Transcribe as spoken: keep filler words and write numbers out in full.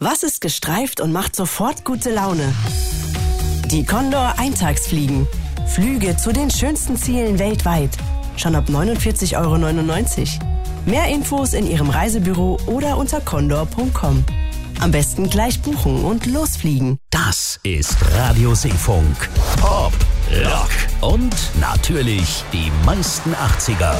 Was ist gestreift und macht sofort gute Laune? Die Condor Eintagsfliegen. Flüge zu den schönsten Zielen weltweit. Schon ab neunundvierzig Euro neunundneunzig. Mehr Infos in Ihrem Reisebüro oder unter condor punkt com. Am besten gleich buchen und losfliegen. Das ist Radio Seefunk. Pop, Rock und natürlich die meisten achtziger.